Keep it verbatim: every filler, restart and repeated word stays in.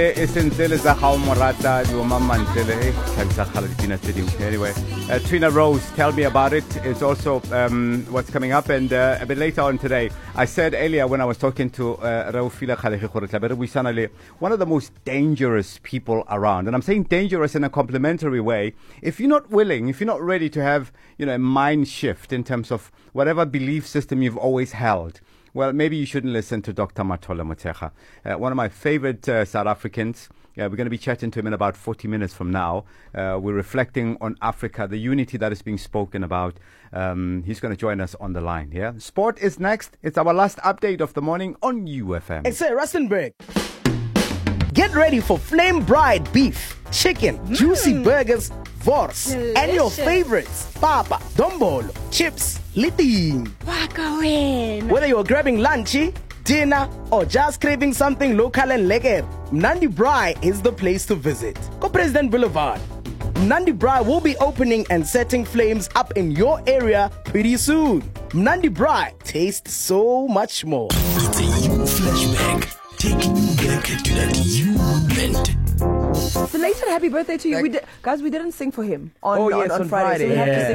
Anyway, uh, Trina Rose, tell me about it. It's also um, what's coming up, and uh, a bit later on today. I said earlier when I was talking to uh, one of the most dangerous people around, and I'm saying dangerous in a complimentary way. If you're not willing, if you're not ready to have, you know, a mind shift in terms of whatever belief system you've always held, well, maybe you shouldn't listen to Doctor Mathola Motshekga, uh, one of my favorite uh, South Africans. Uh, we're going to be chatting to him in about forty minutes from now. Uh, we're reflecting on Africa, the unity that is being spoken about. Um, he's going to join us on the line. Yeah, Sport is next. It's our last update of the morning on U F M. It's a Rustenburg. Get ready for flame bride beef, chicken, mm. juicy burgers, vors, delicious. And your favorites, papa, dombolo, chips, liting. Whether you're grabbing lunchy, dinner, or just craving something local and lekker, Mnandi Braai is the place to visit. Go President Boulevard. Mnandi Braai will be opening and setting flames up in your area pretty soon. Mnandi Braai tastes so much more. It's a you flashback, taking you back to that you moment. Belated happy birthday to you. We did, guys, we didn't sing for him on, oh, on, yes, on, on Friday. Friday. So we have to Yeah. sing